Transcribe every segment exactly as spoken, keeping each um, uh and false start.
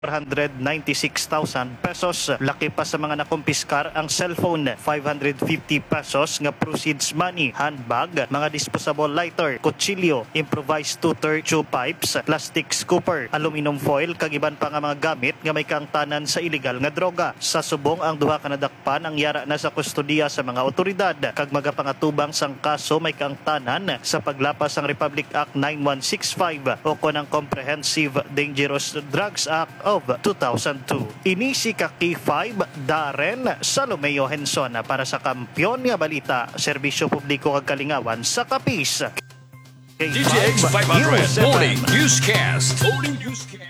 four hundred ninety-six thousand pesos. Laki pa sa mga nakumpiskar ang cellphone, five hundred fifty pesos nga proceeds money, handbag, mga disposable lighter, kutsilyo, improvised tutor, chew pipes, plastic scooper, aluminum foil, kag iban pa nga mga gamit nga may kaangtanan sa illegal nga droga. Sa subong ang duha ka nadakpan ang yara na sa kustodiya sa mga otoridad, kag magapangatubang sang kaso may kaangtanan sa paglapas ang Republic Act nine one six five o konang Comprehensive Dangerous Drugs Act of two thousand two. Ini si K five Darren Salomeo Henson para sa Kampiyon nga Balita, Serbisyo Publiko kag Kalingawan sa Kapis. D J X five hundred Morning Newscast. Morning Newscast.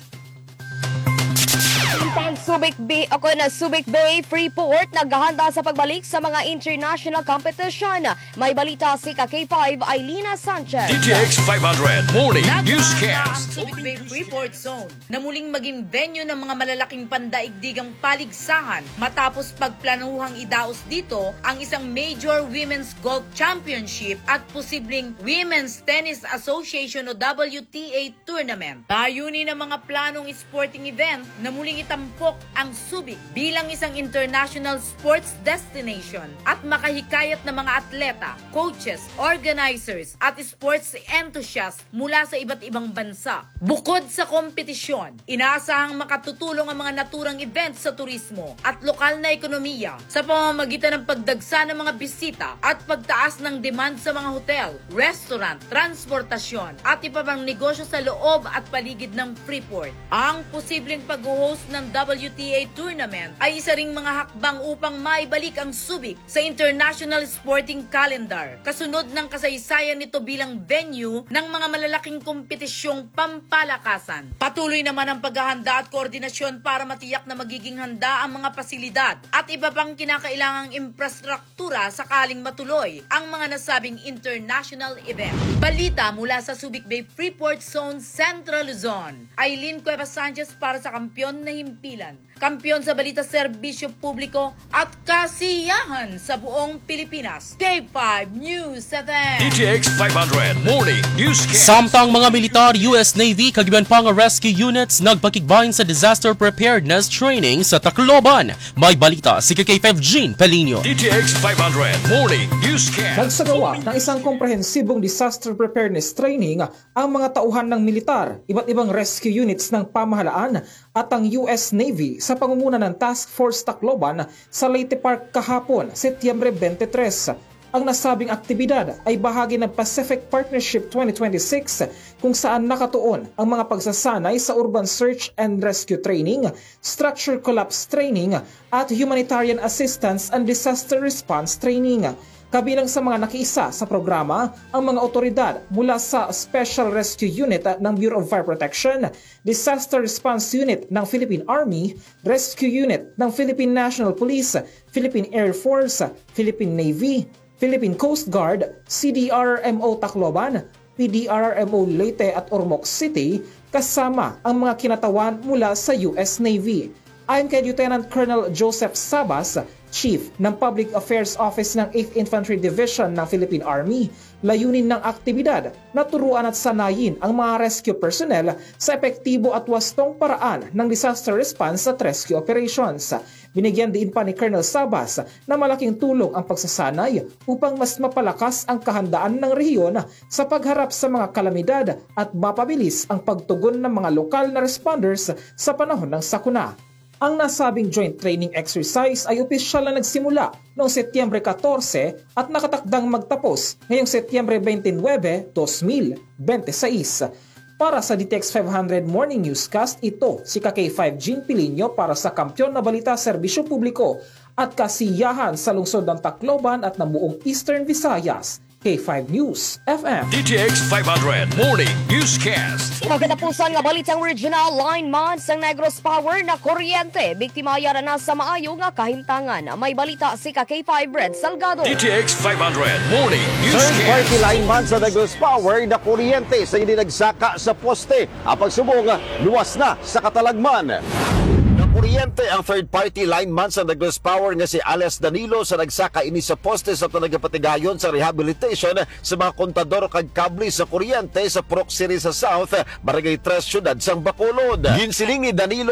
Subic Bay, ako na Subic Bay Freeport naghahanda sa pagbalik sa mga international competition. May balita si K five Ailina Sanchez. D J X five hundred Morning Newscast. Subic Bay Freeport Zone na muling maging venue ng mga malalaking pandaigdigang paligsahan matapos pagplanuhang idaos dito ang isang major women's golf championship at posibleng Women's Tennis Association o W T A tournament. Layunin ng mga planong sporting event na muling itampok ang Subic bilang isang international sports destination at makahikayat ng mga atleta, coaches, organizers at sports enthusiasts mula sa iba't ibang bansa. Bukod sa kompetisyon, inaasahang makatutulong ang mga naturang events sa turismo at lokal na ekonomiya sa pamamagitan ng pagdagsa ng mga bisita at pagtaas ng demand sa mga hotel, restaurant, transportasyon at iba pang negosyo sa loob at paligid ng Freeport. Ang posibleng pag-host ng W T A tournament ay isa ring mga hakbang upang maibalik ang Subic sa international sporting calendar. Kasunod ng kasaysayan nito bilang venue ng mga malalaking kompetisyong pampalakasan. Patuloy naman ang paghahanda at koordinasyon para matiyak na magiging handa ang mga pasilidad at iba pang kinakailangang infrastruktura sakaling matuloy ang mga nasabing international event. Balita mula sa Subic Bay Freeport Zone, Central Luzon. Aileen Cuevas Sanchez para sa Kampiyon na Himpilan. Kampiyon sa balita, serbisyo publiko at kasiyahan sa buong Pilipinas. K five News seven. D J X five hundred Morning Newscast. Samtang mga militar, U S Navy, kagiban pa nga rescue units nagpakigbahin sa disaster preparedness training sa Tacloban. May balita si K five Gene Pelinio. D J X five hundred Morning Newscast. Nagsagawa ng isang komprehensibong disaster preparedness training ang mga tauhan ng militar, iba't ibang rescue units ng pamahalaan at ang U S Navy sa pangunguna ng Task Force Tacloban sa Leyte Park kahapon, Setyembre twenty-three. Ang nasabing aktibidad ay bahagi ng Pacific Partnership twenty twenty-six kung saan nakatuon ang mga pagsasanay sa urban search and rescue training, structure collapse training at humanitarian assistance and disaster response training. Kabilang sa mga nakiisa sa programa ang mga otoridad mula sa Special Rescue Unit ng Bureau of Fire Protection, Disaster Response Unit ng Philippine Army, Rescue Unit ng Philippine National Police, Philippine Air Force, Philippine Navy, Philippine Coast Guard, C D R R M O Tacloban, P D R R M O Leyte at Ormoc City, kasama ang mga kinatawan mula sa U S Navy. Ayon kay Lieutenant Colonel Joseph Sabas, Chief ng Public Affairs Office ng eighth Infantry Division ng Philippine Army, layunin ng aktibidad na turuan at sanayin ang mga rescue personnel sa epektibo at wastong paraan ng disaster response at rescue operations. Binigyan din pa ni Colonel Sabas na malaking tulong ang pagsasanay upang mas mapalakas ang kahandaan ng rehiyon sa pagharap sa mga kalamidad at mapabilis ang pagtugon ng mga lokal na responders sa panahon ng sakuna. Ang nasabing joint training exercise ay opisyal na nagsimula noong Setyembre fourteen at nakatakdang magtapos ngayong Setyembre twenty-nine, twenty twenty-six. Para sa D T X five hundred Morning Newscast, ito si K five Gene Pelinio para sa Kampiyon na Balita, Serbisyo Publiko at Kasiyahan sa lungsod ng Tacloban at ng buong Eastern Visayas. K five News F M. D J X five hundred Morning Newscast. Pagkatapusan nga balitang regional lineman sa Negros Power na kuryente, biktima yara na sa maayo nga kahimtangan. May balita si K five Red Salgado. D J X five hundred Morning Third party Newscast. lineman sa Negros Power na kuryente sa hindi nagsaka sa poste. Ang pagsubong luwas na sa katalagman. kuryente ang third-party lineman sa Douglas Power nga si Alias Danilo sa nagsaka ini sa poste sa tunagapatigayon sa rehabilitation sa mga kontador kag kabli sa kuryente sa Proxiri sa South, Barangay tres, Syudad sang Bacolod. Ginsiling ni Danilo